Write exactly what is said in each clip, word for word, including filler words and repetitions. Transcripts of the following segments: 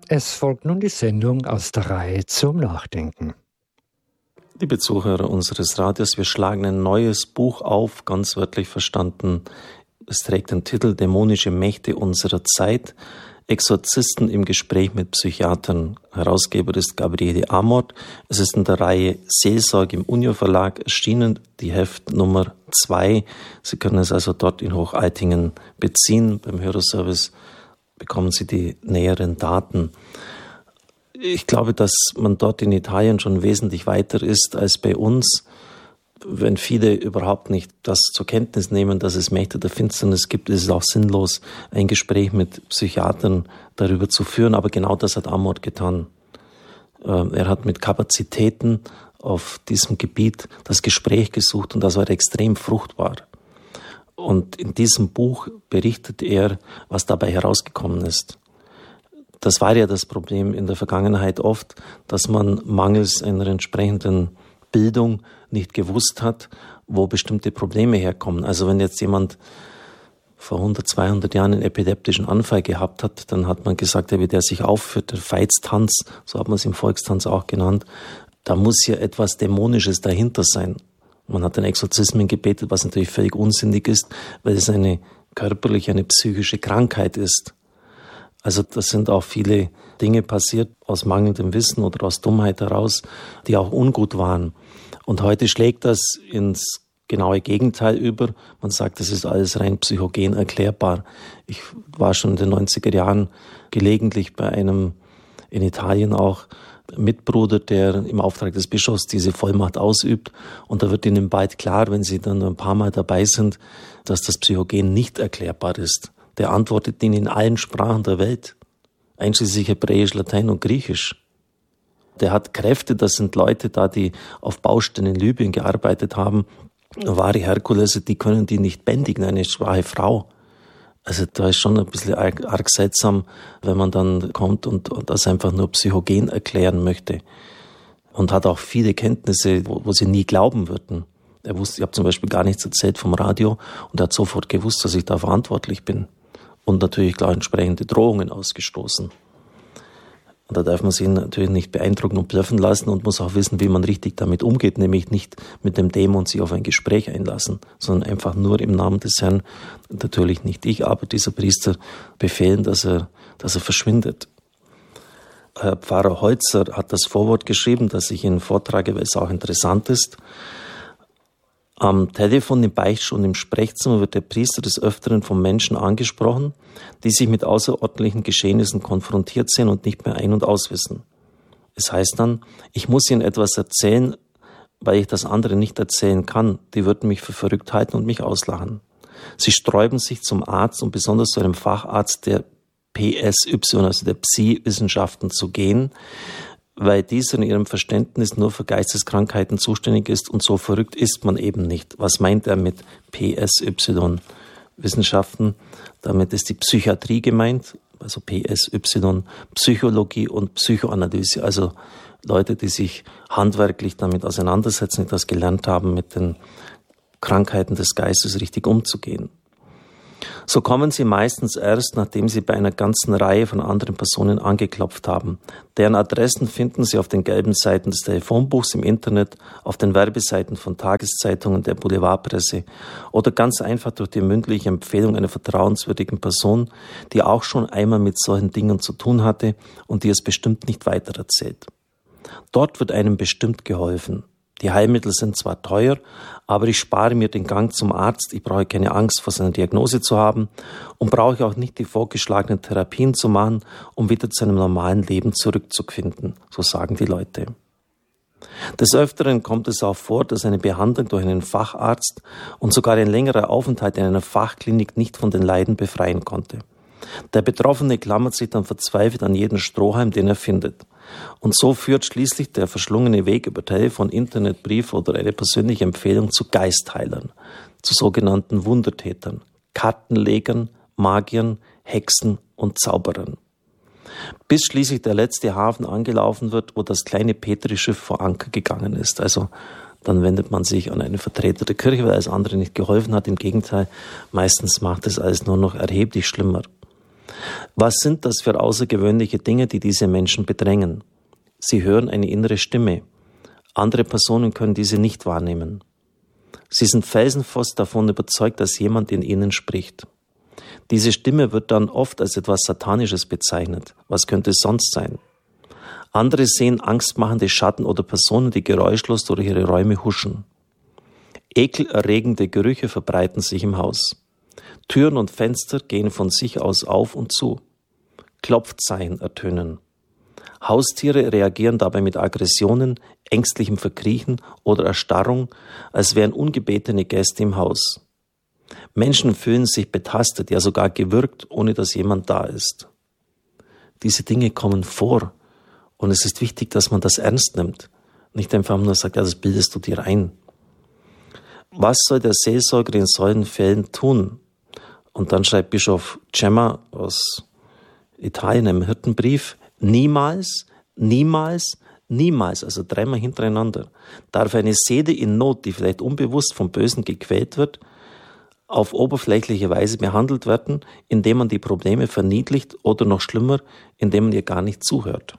Es folgt nun die Sendung aus der Reihe zum Nachdenken. Liebe Zuhörer unseres Radios, wir schlagen ein neues Buch auf, ganz wörtlich verstanden. Es trägt den Titel Dämonische Mächte unserer Zeit, Exorzisten im Gespräch mit Psychiatern. Herausgeber ist Gabriele Amort. Es ist in der Reihe Seelsorge im Unio Verlag erschienen, die Heft Nummer zwei. Sie können es also dort in Hochaltingen beziehen. Beim Hörerservice bekommen Sie die näheren Daten. Ich glaube, dass man dort in Italien schon wesentlich weiter ist als bei uns. Wenn viele überhaupt nicht das zur Kenntnis nehmen, dass es Mächte der Finsternis gibt, ist es auch sinnlos, ein Gespräch mit Psychiatern darüber zu führen. Aber genau das hat Amort getan. Er hat mit Kapazitäten auf diesem Gebiet das Gespräch gesucht und das war extrem fruchtbar. Und in diesem Buch berichtet er, was dabei herausgekommen ist. Das war ja das Problem in der Vergangenheit oft, dass man mangels einer entsprechenden Bildung nicht gewusst hat, wo bestimmte Probleme herkommen. Also wenn jetzt jemand vor hundert, zweihundert Jahren einen epileptischen Anfall gehabt hat, dann hat man gesagt, ja, wie der sich aufführt, der Veitstanz, so hat man es im Volkstanz auch genannt, da muss hier etwas Dämonisches dahinter sein. Man hat den Exorzismen gebetet, was natürlich völlig unsinnig ist, weil es eine körperliche, eine psychische Krankheit ist. Also das sind auch viele Dinge passiert aus mangelndem Wissen oder aus Dummheit heraus, die auch ungut waren. Und heute schlägt das ins genaue Gegenteil über. Man sagt, das ist alles rein psychogen erklärbar. Ich war schon in den neunziger Jahren gelegentlich bei einem, in Italien auch, Mitbruder, der im Auftrag des Bischofs diese Vollmacht ausübt. Und da wird ihnen bald klar, wenn sie dann ein paar Mal dabei sind, dass das Psychogen nicht erklärbar ist. Der antwortet ihnen in allen Sprachen der Welt, einschließlich Hebräisch, Latein und Griechisch. Der hat Kräfte, das sind Leute da, die auf Baustellen in Libyen gearbeitet haben, wahre Herkulesse, die können die nicht bändigen, eine schwache Frau. Also da ist schon ein bisschen arg, arg seltsam, wenn man dann kommt und, und das einfach nur psychogen erklären möchte. Und hat auch viele Kenntnisse, wo, wo sie nie glauben würden. Er wusste, ich habe zum Beispiel gar nichts erzählt vom Radio und er hat sofort gewusst, dass ich da verantwortlich bin. Und natürlich klar entsprechende Drohungen ausgestoßen. Und da darf man sich natürlich nicht beeindrucken und blöffen lassen und muss auch wissen, wie man richtig damit umgeht, nämlich nicht mit dem Dämon sich auf ein Gespräch einlassen, sondern einfach nur im Namen des Herrn, natürlich nicht ich, aber dieser Priester befehlen, dass er, dass er verschwindet. Herr Pfarrer Holzer hat das Vorwort geschrieben, das ich Ihnen vortrage, weil es auch interessant ist. Am Telefon, im Beichtstuhl und im Sprechzimmer wird der Priester des Öfteren von Menschen angesprochen, die sich mit außerordentlichen Geschehnissen konfrontiert sehen und nicht mehr ein- und auswissen. Es heißt dann, ich muss Ihnen etwas erzählen, weil ich das andere nicht erzählen kann. Die würden mich für verrückt halten und mich auslachen. Sie sträuben sich zum Arzt und besonders zu einem Facharzt der P S Y, also der Psi-Wissenschaften, zu gehen, weil dieser in ihrem Verständnis nur für Geisteskrankheiten zuständig ist und so verrückt ist man eben nicht. Was meint er mit P S Y Wissenschaften? Damit ist die Psychiatrie gemeint, also P S Y, Psychologie und Psychoanalyse, also Leute, die sich handwerklich damit auseinandersetzen, die das gelernt haben, mit den Krankheiten des Geistes richtig umzugehen. So kommen sie meistens erst, nachdem sie bei einer ganzen Reihe von anderen Personen angeklopft haben. Deren Adressen finden sie auf den gelben Seiten des Telefonbuchs im Internet, auf den Werbeseiten von Tageszeitungen, der Boulevardpresse oder ganz einfach durch die mündliche Empfehlung einer vertrauenswürdigen Person, die auch schon einmal mit solchen Dingen zu tun hatte und die es bestimmt nicht weitererzählt. Dort wird einem bestimmt geholfen. Die Heilmittel sind zwar teuer, aber ich spare mir den Gang zum Arzt, ich brauche keine Angst vor seiner Diagnose zu haben und brauche auch nicht die vorgeschlagenen Therapien zu machen, um wieder zu einem normalen Leben zurückzufinden, so sagen die Leute. Des Öfteren kommt es auch vor, dass eine Behandlung durch einen Facharzt und sogar ein längerer Aufenthalt in einer Fachklinik nicht von den Leiden befreien konnte. Der Betroffene klammert sich dann verzweifelt an jeden Strohhalm, den er findet. Und so führt schließlich der verschlungene Weg über Telefon, Internet, Brief oder eine persönliche Empfehlung zu Geistheilern, zu sogenannten Wundertätern, Kartenlegern, Magiern, Hexen und Zauberern. Bis schließlich der letzte Hafen angelaufen wird, wo das kleine Petri-Schiff vor Anker gegangen ist. Also dann wendet man sich an einen Vertreter der Kirche, weil alles andere nicht geholfen hat. Im Gegenteil, meistens macht es alles nur noch erheblich schlimmer. Was sind das für außergewöhnliche Dinge, die diese Menschen bedrängen? Sie hören eine innere Stimme. Andere Personen können diese nicht wahrnehmen. Sie sind felsenfest davon überzeugt, dass jemand in ihnen spricht. Diese Stimme wird dann oft als etwas Satanisches bezeichnet. Was könnte es sonst sein? Andere sehen angstmachende Schatten oder Personen, die geräuschlos durch ihre Räume huschen. Ekelerregende Gerüche verbreiten sich im Haus. Türen und Fenster gehen von sich aus auf und zu. Klopfzeichen ertönen. Haustiere reagieren dabei mit Aggressionen, ängstlichem Verkriechen oder Erstarrung, als wären ungebetene Gäste im Haus. Menschen fühlen sich betastet, ja sogar gewürgt, ohne dass jemand da ist. Diese Dinge kommen vor und es ist wichtig, dass man das ernst nimmt. Nicht einfach nur sagt, ja, das bildest du dir ein. Was soll der Seelsorger in solchen Fällen tun? Und dann schreibt Bischof Gemma aus Italien im Hirtenbrief, niemals, niemals, niemals, also dreimal hintereinander, darf eine Seele in Not, die vielleicht unbewusst vom Bösen gequält wird, auf oberflächliche Weise behandelt werden, indem man die Probleme verniedlicht oder noch schlimmer, indem man ihr gar nicht zuhört.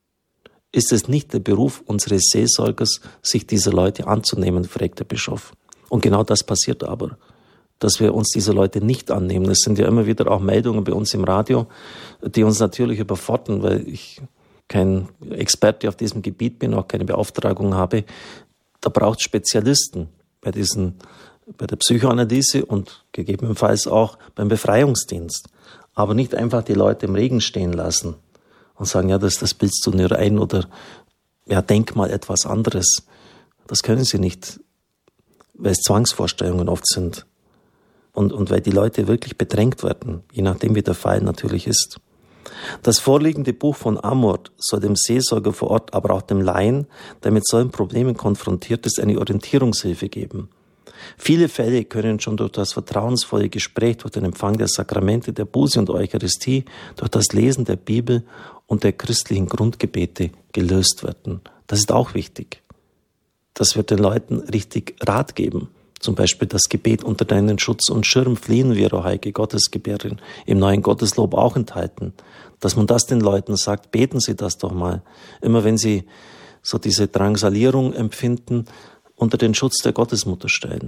Ist es nicht der Beruf unseres Seelsorgers, sich dieser Leute anzunehmen, fragt der Bischof. Und genau das passiert aber, dass wir uns diese Leute nicht annehmen. Es sind ja immer wieder auch Meldungen bei uns im Radio, die uns natürlich überfordern, weil ich kein Experte auf diesem Gebiet bin, auch keine Beauftragung habe. Da braucht es Spezialisten bei diesen, bei der Psychoanalyse und gegebenenfalls auch beim Befreiungsdienst. Aber nicht einfach die Leute im Regen stehen lassen und sagen, ja, das, das bildest du nur ein oder ja, denk mal etwas anderes. Das können sie nicht, weil es Zwangsvorstellungen oft sind. Und, und weil die Leute wirklich bedrängt werden, je nachdem wie der Fall natürlich ist. Das vorliegende Buch von Amor soll dem Seelsorger vor Ort, aber auch dem Laien, der mit solchen Problemen konfrontiert ist, eine Orientierungshilfe geben. Viele Fälle können schon durch das vertrauensvolle Gespräch, durch den Empfang der Sakramente, der Buße und Eucharistie, durch das Lesen der Bibel und der christlichen Grundgebete gelöst werden. Das ist auch wichtig, dass wir den Leuten richtig Rat geben. Zum Beispiel das Gebet unter deinen Schutz und Schirm fliehen wir, o heilige Gottesgebärin, im neuen Gotteslob auch enthalten. Dass man das den Leuten sagt, beten Sie das doch mal. Immer wenn Sie so diese Drangsalierung empfinden, unter den Schutz der Gottesmutter stellen.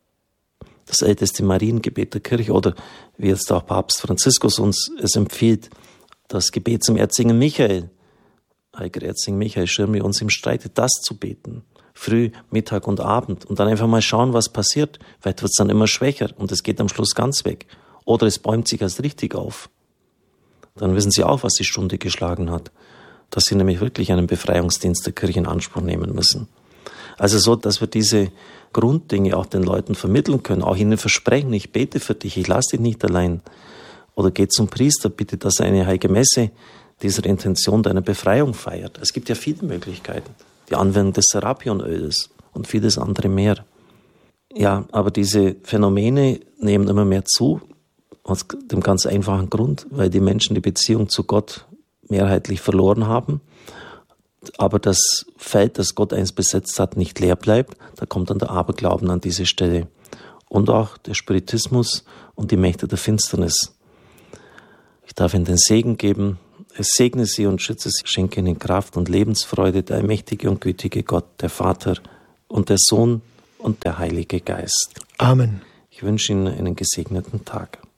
Das älteste Mariengebet der Kirche oder wie jetzt auch Papst Franziskus uns es empfiehlt, das Gebet zum Erzengel Michael. Heiliger Erzengel Michael, schirme uns im Streite, das zu beten. Früh, Mittag und Abend und dann einfach mal schauen, was passiert. Vielleicht wird es dann immer schwächer und es geht am Schluss ganz weg. Oder es bäumt sich erst richtig auf. Dann wissen Sie auch, was die Stunde geschlagen hat. Dass Sie nämlich wirklich einen Befreiungsdienst der Kirche in Anspruch nehmen müssen. Also so, dass wir diese Grunddinge auch den Leuten vermitteln können, auch ihnen versprechen, ich bete für dich, ich lasse dich nicht allein. Oder geh zum Priester, bitte, dass er eine heilige Messe dieser Intention deiner Befreiung feiert. Es gibt ja viele Möglichkeiten. Die Anwendung des Serapionöls und vieles andere mehr. Ja, aber diese Phänomene nehmen immer mehr zu, aus dem ganz einfachen Grund, weil die Menschen die Beziehung zu Gott mehrheitlich verloren haben, aber das Feld, das Gott einst besetzt hat, nicht leer bleibt. Da kommt dann der Aberglauben an diese Stelle. Und auch der Spiritismus und die Mächte der Finsternis. Ich darf Ihnen den Segen geben. Es segne Sie und schütze Sie, schenke Ihnen Kraft und Lebensfreude, der allmächtige und gütige Gott, der Vater und der Sohn und der Heilige Geist. Amen. Ich wünsche Ihnen einen gesegneten Tag.